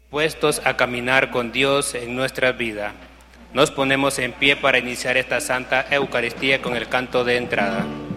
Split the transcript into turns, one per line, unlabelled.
dispuestos a caminar con Dios en nuestra vida. Nos ponemos en pie para iniciar esta Santa Eucaristía con el canto de entrada.